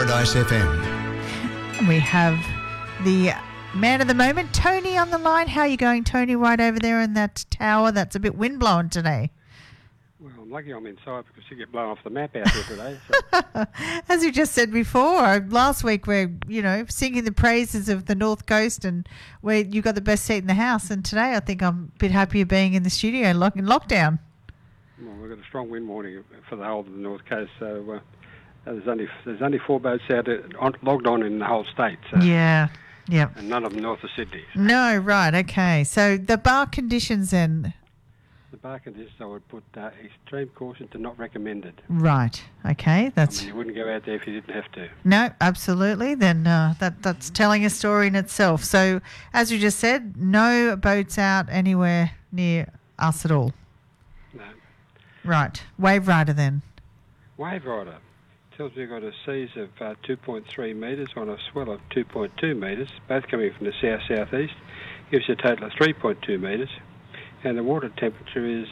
Paradise FM. We have the man of the moment, Tony, on the line. How are you going, Tony, right over there in that tower that's a bit windblown today? Well, I'm lucky I'm inside because you get blown off the map out here today. So. As we just said before, last week we're, singing the praises of the North Coast and where you got the best seat in the house. And today I think I'm a bit happier being in the studio in lockdown. Well, we've got a strong wind warning for the whole of the North Coast, so there's only 4 boats out logged on in the whole state. So. Yeah. Yep. And none of them north of Sydney. So. No, right, okay. So the bar conditions then? The bar conditions, I would put extreme caution to not recommended. Right, okay. You wouldn't go out there if you didn't have to. No, absolutely. Then that's telling a story in itself. So as you just said, no boats out anywhere near us at all. No. Right. Wave Rider then? Wave Rider. Tells me we've got a seas of 2.3 metres on a swell of 2.2 metres, both coming from the south-southeast. Gives you a total of 3.2 metres. And the water temperature is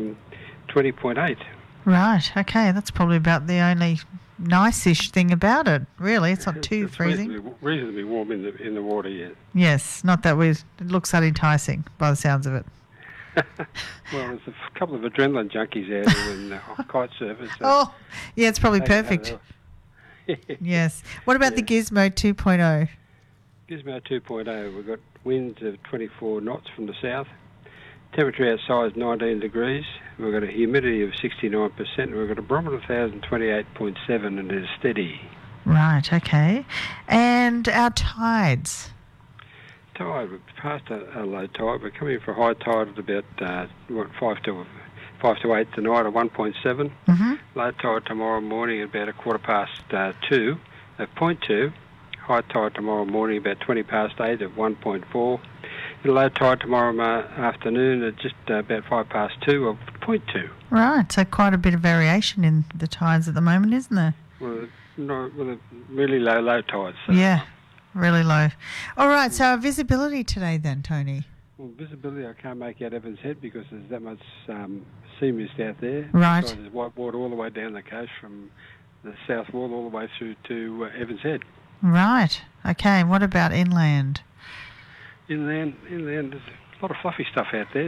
20.8. Right, okay. That's probably about the only nice-ish thing about it, really. It's not too freezing. Reasonably warm in the water, yeah. Yes, not that it looks that enticing by the sounds of it. Well, there's a couple of adrenaline junkies out here in kite surfers. So oh, yeah, it's probably perfect. Yes. What about the Gizmo 2.0? Gizmo 2.0, we've got winds of 24 knots from the south. Temperature outside is 19 degrees. We've got a humidity of 69%. We've got a barometer of 1,028.7 and it is steady. Right, okay. And our tides? Tide, we've passed a low tide. We're coming for a high tide at about 5 to 8 tonight at 1.7. Mm-hmm. Low tide tomorrow morning at about 2 at 0.2. High tide tomorrow morning about 8 at 1.4. And low tide tomorrow afternoon at just about 2 of 0.2. Right, so quite a bit of variation in the tides at the moment, isn't there? Well, a really low tides. So. Yeah. Really low. All right, so our visibility today then, Tony? Well, visibility, I can't make out Evans Head because there's that much sea mist out there. Right. So there's white water all the way down the coast from the south wall all the way through to Evans Head. Right. Okay, and what about inland? Inland, there's a lot of fluffy stuff out there.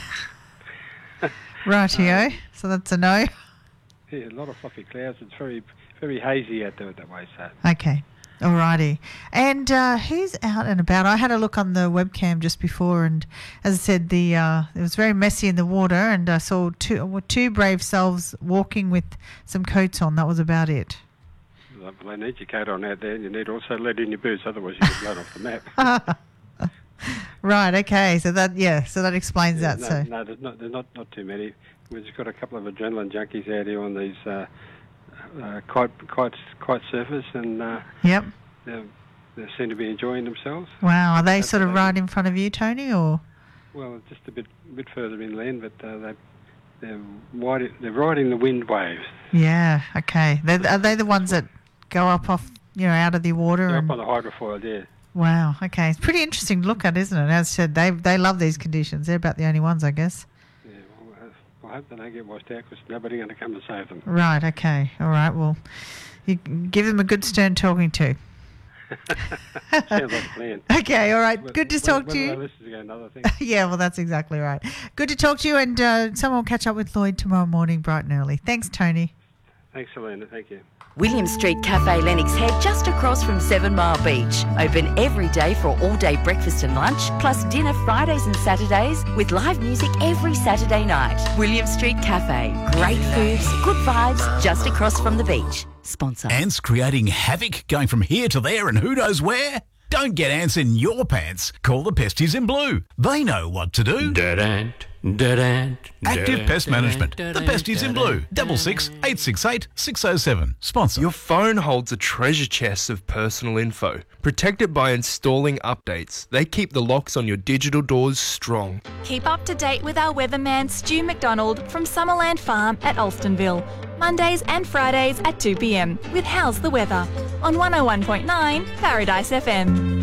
Okay. Rightio, so that's a no? Yeah, a lot of fluffy clouds. It's very, very hazy out there that way, so... Okay. Alrighty. And who's out and about? I had a look on the webcam just before, and as I said, it was very messy in the water, and I saw two brave souls walking with some coats on. That was about it. Well, they need your coat on out there, and you need also lead in your boots, otherwise you get blown off the map. Right. Okay. So that explains that. No, there's not too many. We've just got a couple of adrenaline junkies out here on these. Kite surfers, and yep, they seem to be enjoying themselves. Wow, are they sort of right in front of you, Tony, or? Well, just a bit further inland, but they're riding the wind waves. Yeah, okay. Are they the ones that go up off, out of the water? They're up on the hydrofoil, yeah. Wow, okay. It's pretty interesting to look at, isn't it? As I said, they love these conditions. They're about the only ones, I guess. I hope they don't get washed out because nobody's going to come to save them. Right, okay. All right, well, you give them a good stern talking to. Sounds like a plan. Okay, all right. Good to talk to you. This is another thing. Yeah, well, that's exactly right. Good to talk to you, and someone will catch up with Lloyd tomorrow morning bright and early. Thanks, Tony. Thanks, Helena. Thank you. William Street Cafe Lennox Head, just across from 7 Mile Beach. Open every day for all-day breakfast and lunch, plus dinner Fridays and Saturdays, with live music every Saturday night. William Street Cafe. Great foods, good vibes, just across from the beach. Sponsor. Ants creating havoc, going from here to there and who knows where? Don't get ants in your pants. Call the Pesties in Blue. They know what to do. Active Pest Management. The Pesties in Blue. 66 868 607. Sponsor. Your phone holds a treasure chest of personal info. Protect it by installing updates. They keep the locks on your digital doors strong. Keep up to date with our weatherman Stu McDonald from Summerland Farm at Alstonville. Mondays and Fridays at 2 p.m. with How's the Weather on 101.9 Paradise FM.